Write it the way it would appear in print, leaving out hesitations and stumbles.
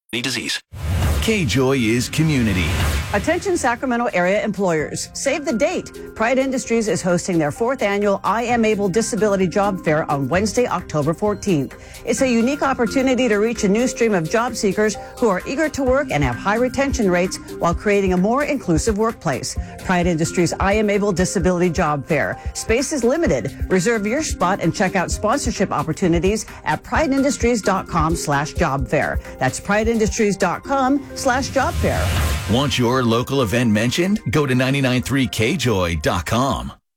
disease. K-Joy is community. Attention Sacramento area employers. Save the date. Pride Industries is hosting their 4th annual I Am Able Disability Job Fair on Wednesday, October 14th. It's a unique opportunity to reach a new stream of job seekers who are eager to work and have high retention rates while creating a more inclusive workplace. Pride Industries I Am Able Disability Job Fair. Space is limited. Reserve your spot and check out sponsorship opportunities at prideindustries.com/job fair. That's prideindustries.com/job fair. Want your local event mentioned? Go to 993kjoy.com.